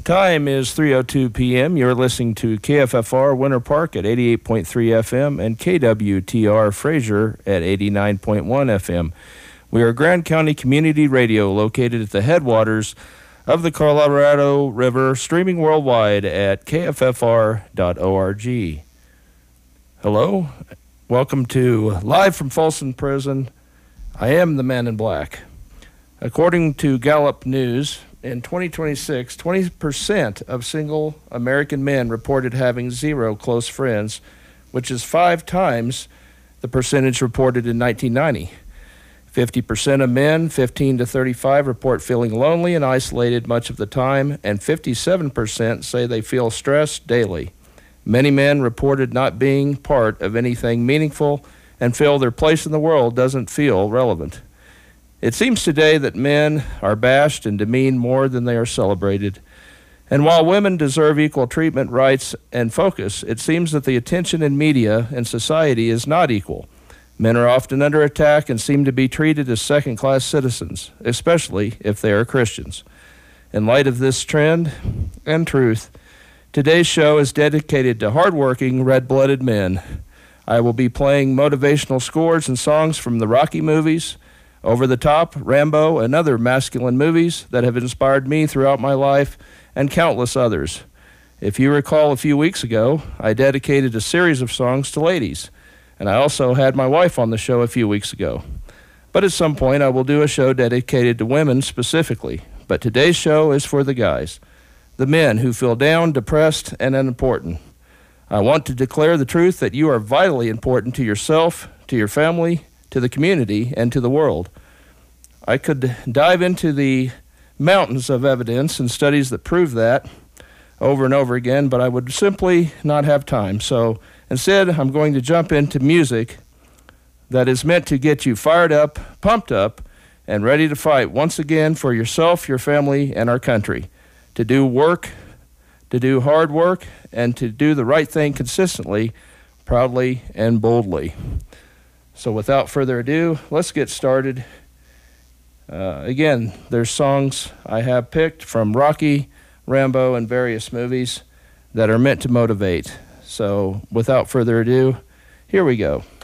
Time is 3:02 p.m. You're listening to KFFR Winter Park at 88.3 FM and KWTR Fraser at 89.1 FM. We are Grand County Community Radio located at the headwaters of the Colorado River, streaming worldwide at kffr.org. Hello, welcome to Live from Folsom Prison. I am the Man in Black. According to Gallup News, in 2026, 20% of single American men reported having zero close friends, which is 5 times the percentage reported in 1990. 50% of men 15 to 35 report feeling lonely and isolated much of the time, and 57% say they feel stressed daily. Many men reported not being part of anything meaningful and feel their place in the world doesn't feel relevant. It seems today that men are bashed and demeaned more than they are celebrated. And while women deserve equal treatment, rights, and focus, it seems that the attention in media and society is not equal. Men are often under attack and seem to be treated as second-class citizens, especially if they are Christians. In light of this trend and truth, today's show is dedicated to hardworking, red-blooded men. I will be playing motivational scores and songs from the Rocky movies, Over the Top, Rambo, and other masculine movies that have inspired me throughout my life and countless others. If you recall, a few weeks ago, I dedicated a series of songs to ladies, and I also had my wife on the show a few weeks ago. But at some point, I will do a show dedicated to women specifically. But today's show is for the guys, the men who feel down, depressed, and unimportant. I want to declare the truth that you are vitally important to yourself, to your family, to the community, and to the world. I could dive into the mountains of evidence and studies that prove that over and over again, but I would simply not have time. So instead, I'm going to jump into music that is meant to get you fired up, pumped up, and ready to fight once again for yourself, your family, and our country. To do work, to do hard work, and to do the right thing consistently, proudly, and boldly. So without further ado, let's get started. Again, there's songs I have picked from Rocky, Rambo, and various movies that are meant to motivate. So without further ado, here we go.